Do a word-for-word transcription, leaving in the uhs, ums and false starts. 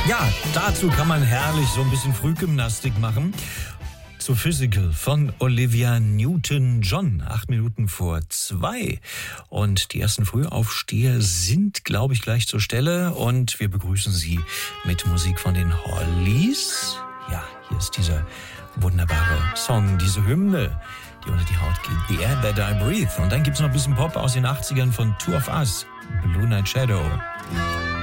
Ja, dazu kann man herrlich so ein bisschen Frühgymnastik machen. Zu Physical von Olivia Newton-John. Acht Minuten vor zwei. Und die ersten Frühaufsteher sind, glaube ich, gleich zur Stelle. Und wir begrüßen Sie mit Musik von den Hollies. Ja, hier ist dieser wunderbare Song, diese Hymne, die unter die Haut geht. The Air That I Breathe. Und dann gibt's noch ein bisschen Pop aus den achtzigern von Two of Us. Blue Night Shadow.